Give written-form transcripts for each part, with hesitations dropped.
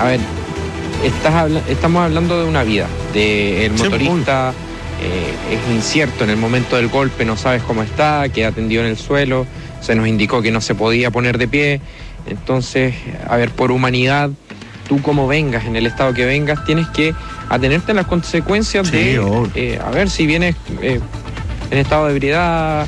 a ver, estamos hablando de una vida, el motorista es incierto en el momento del golpe, no sabes cómo está, queda tendido en el suelo, se nos indicó que no se podía poner de pie, entonces, a ver, por humanidad, tú como vengas, en el estado que vengas, tienes que atenerte a las consecuencias a ver, si vienes en estado de ebriedad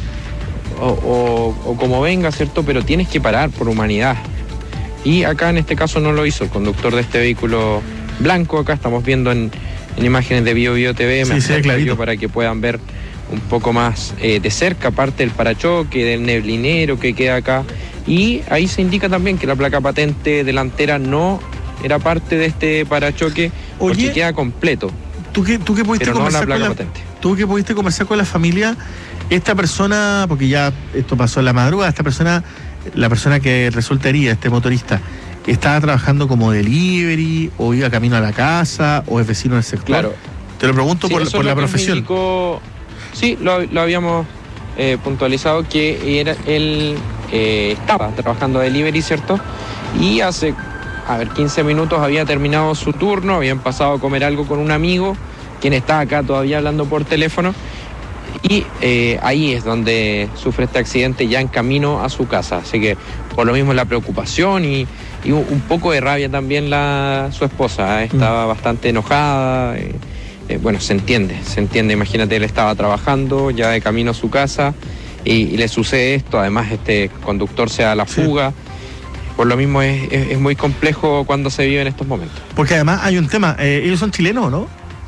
o como vengas, ¿cierto? Pero tienes que parar por humanidad. Y acá en este caso no lo hizo el conductor de este vehículo blanco. Acá estamos viendo en imágenes de Bio TV, clarito, para que puedan ver un poco más de cerca, parte del parachoque, del neblinero que queda acá. Y ahí se indica también que la placa patente delantera no era parte de este parachoque, porque queda completo. ¿Tú que pudiste conversar ¿Tú que pudiste conversar con la familia? Esta persona, porque ya esto pasó en la madrugada, la persona que resulta herida, este motorista, ¿estaba trabajando como delivery o iba camino a la casa o es vecino del sector? Claro. Te lo pregunto por la profesión. Sí, lo habíamos puntualizado que él estaba trabajando delivery, ¿cierto? Y hace 15 minutos había terminado su turno, habían pasado a comer algo con un amigo, quien está acá todavía hablando por teléfono, y ahí es donde sufre este accidente ya en camino a su casa. Así que por lo mismo la preocupación y un poco de rabia también su esposa, estaba bastante enojada. Bueno, se entiende, imagínate, él estaba trabajando ya de camino a su casa y le sucede esto, además este conductor se da la fuga. Por lo mismo es muy complejo cuando se vive en estos momentos. Porque además hay un tema, ¿ellos son chilenos o no?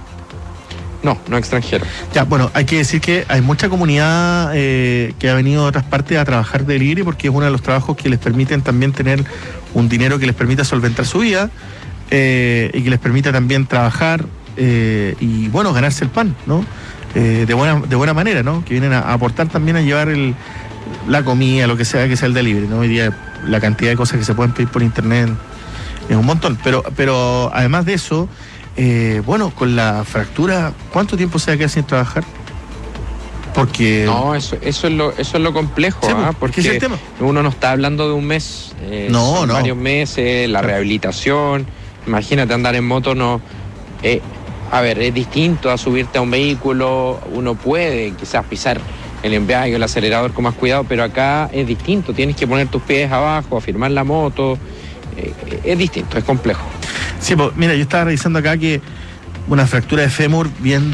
No extranjeros. Ya, bueno, hay que decir que hay mucha comunidad que ha venido de otras partes a trabajar de delivery, porque es uno de los trabajos que les permiten también tener un dinero que les permita solventar su vida y que les permita también trabajar y, bueno, ganarse el pan, ¿no? De buena manera, ¿no? Que vienen a aportar también a llevar la comida, lo que sea el delivery, ¿no? Hoy día la cantidad de cosas que se pueden pedir por internet es un montón, pero además de eso, bueno, con la fractura, ¿cuánto tiempo se va a quedar sin trabajar? Porque... No, eso es lo complejo, sí, porque es el tema. Uno no está hablando de un mes, son varios meses, la rehabilitación, imagínate andar en moto, es distinto a subirte a un vehículo, uno puede quizás pisar el embrague o el acelerador con más cuidado, pero acá es distinto, tienes que poner tus pies abajo, afirmar la moto, es distinto, es complejo. Sí, pues mira, yo estaba revisando acá que una fractura de fémur,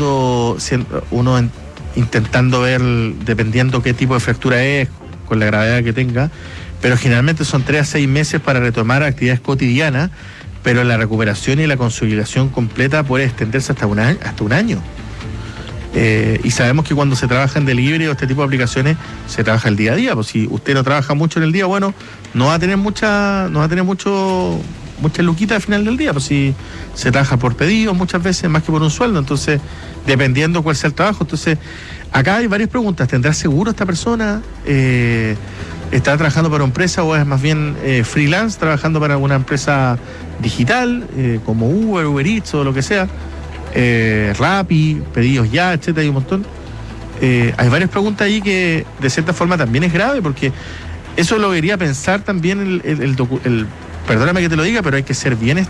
intentando ver, dependiendo qué tipo de fractura es, con la gravedad que tenga, pero generalmente son 3 a 6 meses para retomar actividades cotidianas, pero la recuperación y la consolidación completa puede extenderse hasta un año. Y sabemos que cuando se trabaja en delivery o este tipo de aplicaciones, se trabaja el día a día. Pues si usted no trabaja mucho en el día, bueno, no va a tener muchas luquitas al final del día. Pues si se trabaja por pedido muchas veces, más que por un sueldo, entonces, dependiendo cuál sea el trabajo. Entonces, acá hay varias preguntas. ¿Tendrá seguro esta persona? ¿Está trabajando para una empresa o es más bien freelance, trabajando para alguna empresa digital, como Uber Eats o lo que sea? Rappi, pedidos ya, etcétera, hay un montón. Hay varias preguntas ahí que de cierta forma también es grave, porque eso lo debería pensar también perdóname que te lo diga, pero hay que ser bien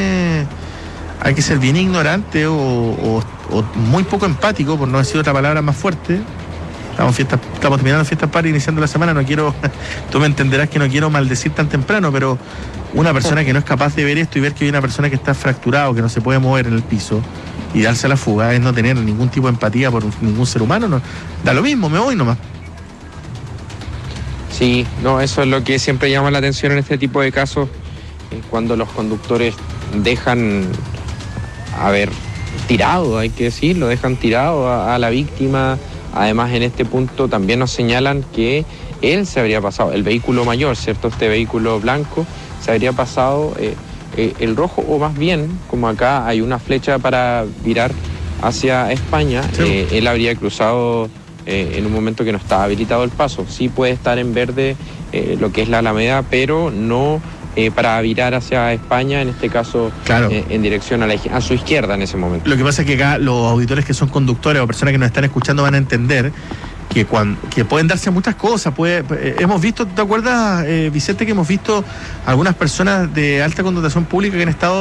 ignorante o muy poco empático, por no decir otra palabra más fuerte. Estamos terminando fiestas para iniciando la semana, tú me entenderás que no quiero maldecir tan temprano, pero una persona que no es capaz de ver esto y ver que hay una persona que está fracturada o que no se puede mover en el piso y darse a la fuga es no tener ningún tipo de empatía por ningún ser humano. No, da lo mismo, me voy nomás. Sí, eso es lo que siempre llama la atención en este tipo de casos, cuando los conductores dejan tirado, hay que decirlo, dejan tirado a la víctima. Además, en este punto también nos señalan que él se habría pasado, el vehículo mayor, ¿cierto? Este vehículo blanco se habría pasado el rojo, o más bien, como acá hay una flecha para virar hacia España, sí. Él habría cruzado en un momento que no estaba habilitado el paso. Sí puede estar en verde lo que es la Alameda, pero no para virar hacia España, en este caso, claro, en dirección a su izquierda en ese momento. Lo que pasa es que acá los auditores que son conductores o personas que nos están escuchando van a entender que pueden darse muchas cosas. Hemos visto, ¿te acuerdas, Vicente, que hemos visto algunas personas de alta connotación pública que han estado